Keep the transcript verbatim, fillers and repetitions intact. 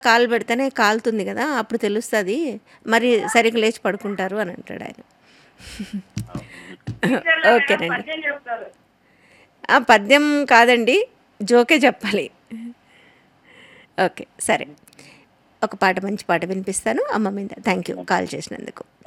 కాలు పెడితేనే కాలుతుంది కదా! అప్పుడు తెలుస్తది. మరి సరిగ్గా లేచి పడుకుంటారు అని అంటాడు ఆయన. టీచర్‌లా మేడం ఓకేనండి. పద్యం చెప్తారు. ఆ! పద్యం కాదండి. జోకే చెప్పాలి. ఓకే. సరే. ఒక పాట మంచి పాట వినిపిస్తాను. అమ్మ మీద థ్యాంక్ యూ కాల్ చేసినందుకు.